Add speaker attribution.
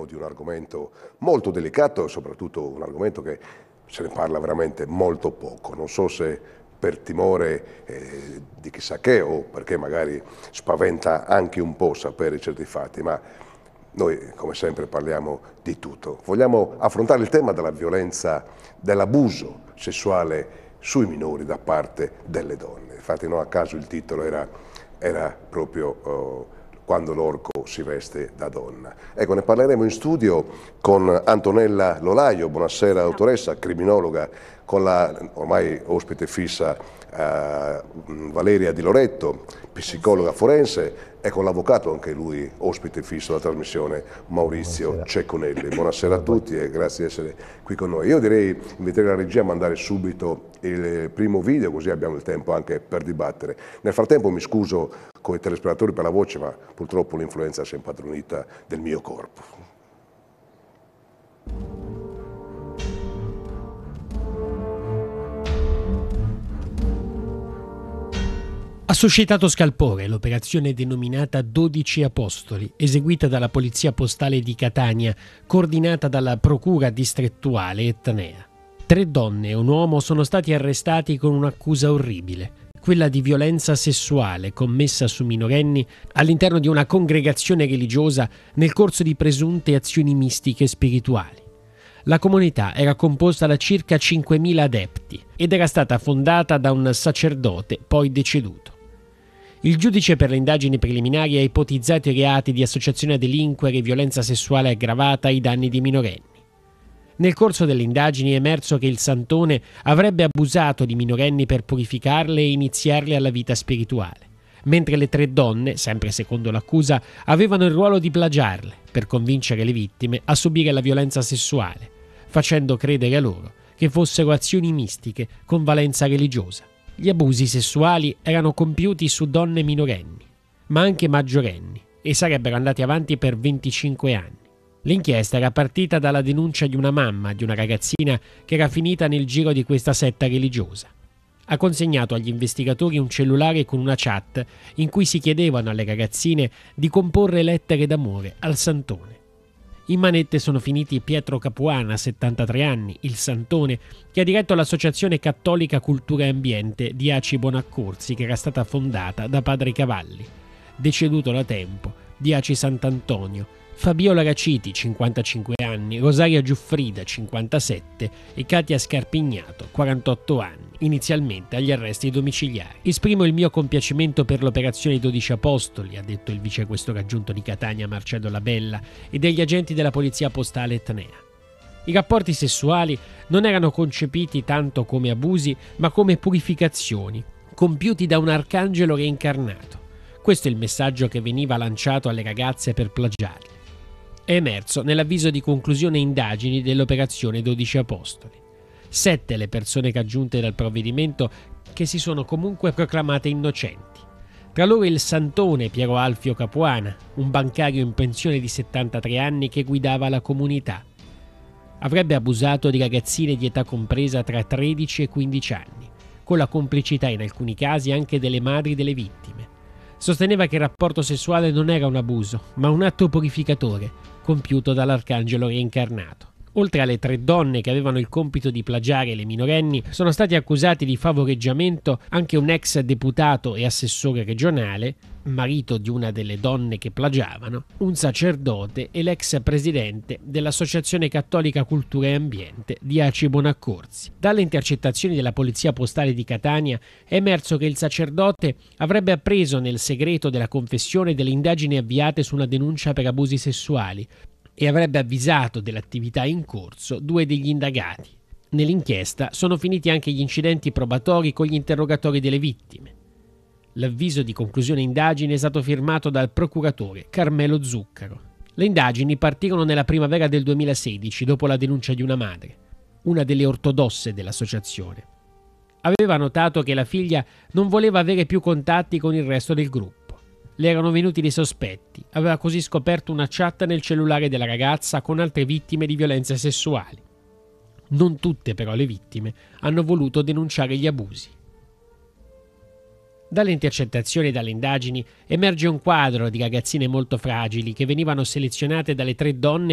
Speaker 1: parleremo di un argomento molto delicato e soprattutto un argomento che se ne parla veramente molto poco. Non so se per timore di chissà che o perché magari spaventa anche un po' sapere certi fatti, ma noi come sempre parliamo di tutto. Vogliamo affrontare il tema della violenza, dell'abuso sessuale sui minori da parte delle donne. Infatti non a caso il titolo era proprio Quando l'orco si veste da donna. Ecco, ne parleremo in studio con Antonella Lolaio. Buonasera dottoressa, criminologa, con la ormai ospite fissa Valeria Di Loretto, psicologa forense, e con l'avvocato, anche lui ospite fisso della trasmissione, Maurizio Cecconelli. Buonasera a tutti e grazie di essere qui con noi. Io direi, inviterei la regia a mandare subito il primo video, così abbiamo il tempo anche per dibattere. Nel frattempo mi scuso con i telespettatori per la voce, ma purtroppo l'influenza si è impadronita del mio corpo.
Speaker 2: Ha suscitato scalpore l'operazione denominata 12 Apostoli, eseguita dalla Polizia Postale di Catania, coordinata dalla Procura distrettuale etnea. 3 donne e un uomo sono stati arrestati con un'accusa orribile, quella di violenza sessuale commessa su minorenni all'interno di una congregazione religiosa nel corso di presunte azioni mistiche spirituali. La comunità era composta da circa 5.000 adepti ed era stata fondata da un sacerdote poi deceduto. Il giudice per le indagini preliminari ha ipotizzato i reati di associazione a delinquere e violenza sessuale aggravata ai danni di minorenni. Nel corso delle indagini è emerso che il santone avrebbe abusato di minorenni per purificarle e iniziarle alla vita spirituale, mentre le 3 donne, sempre secondo l'accusa, avevano il ruolo di plagiarle per convincere le vittime a subire la violenza sessuale, facendo credere a loro che fossero azioni mistiche con valenza religiosa. Gli abusi sessuali erano compiuti su donne minorenni, ma anche maggiorenni, e sarebbero andati avanti per 25 anni. L'inchiesta era partita dalla denuncia di una mamma di una ragazzina che era finita nel giro di questa setta religiosa. Ha consegnato agli investigatori un cellulare con una chat in cui si chiedevano alle ragazzine di comporre lettere d'amore al santone. In manette sono finiti Pietro Capuana, 73 anni, il santone, che ha diretto l'associazione cattolica Cultura e Ambiente di Aci Bonaccorsi, che era stata fondata da padre Cavalli, deceduto da tempo, di Aci Sant'Antonio, Fabiola Raciti, 55 anni, Rosaria Giuffrida, 57 e Katia Scarpignato, 48 anni, inizialmente agli arresti domiciliari. Esprimo il mio compiacimento per l'operazione 12 Apostoli, ha detto il vicequestore aggiunto di Catania Marcello Labella, e degli agenti della Polizia Postale etnea. I rapporti sessuali non erano concepiti tanto come abusi, ma come purificazioni, compiuti da un arcangelo reincarnato. Questo è il messaggio che veniva lanciato alle ragazze per plagiarle. È emerso nell'avviso di conclusione indagini dell'operazione 12 Apostoli. 7 le persone raggiunte dal provvedimento, che si sono comunque proclamate innocenti. Tra loro il santone Piero Alfio Capuana, un bancario in pensione di 73 anni che guidava la comunità. Avrebbe abusato di ragazzine di età compresa tra 13 e 15 anni, con la complicità in alcuni casi anche delle madri delle vittime. Sosteneva che il rapporto sessuale non era un abuso, ma un atto purificatore, compiuto dall'arcangelo reincarnato. Oltre alle 3 donne che avevano il compito di plagiare le minorenni, sono stati accusati di favoreggiamento anche un ex deputato e assessore regionale, marito di una delle donne che plagiavano, un sacerdote e l'ex presidente dell'Associazione Cattolica Cultura e Ambiente di Aci Bonaccorsi. Dalle intercettazioni della Polizia Postale di Catania è emerso che il sacerdote avrebbe appreso nel segreto della confessione delle indagini avviate su una denuncia per abusi sessuali e avrebbe avvisato dell'attività in corso 2 degli indagati. Nell'inchiesta sono finiti anche gli incidenti probatori con gli interrogatori delle vittime. L'avviso di conclusione indagine è stato firmato dal procuratore Carmelo Zuccaro. Le indagini partirono nella primavera del 2016, dopo la denuncia di una madre, una delle ortodosse dell'associazione. Aveva notato che la figlia non voleva avere più contatti con il resto del gruppo. Le erano venuti dei sospetti, aveva così scoperto una chat nel cellulare della ragazza con altre vittime di violenze sessuali. Non tutte però le vittime hanno voluto denunciare gli abusi. Dalle intercettazioni e dalle indagini emerge un quadro di ragazzine molto fragili che venivano selezionate dalle 3 donne